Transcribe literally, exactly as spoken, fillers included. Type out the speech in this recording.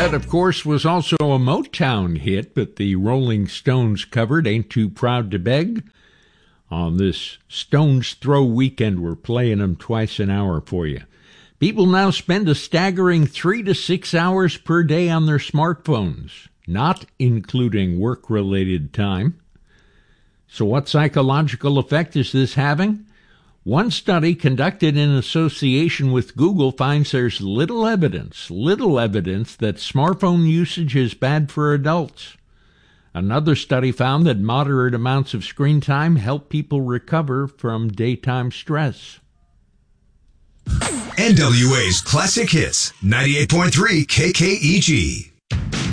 That, of course, was also a Motown hit, but the Rolling Stones covered Ain't Too Proud to Beg. On this Stones Throw weekend, we're playing them twice an hour for you. People now spend a staggering three to six hours per day on their smartphones, not including work-related time. So what psychological effect is this having? One study conducted in association with Google finds there's little evidence, little evidence that smartphone usage is bad for adults. Another study found that moderate amounts of screen time help people recover from daytime stress. N W A's Classic Hits, ninety-eight point three K K E G.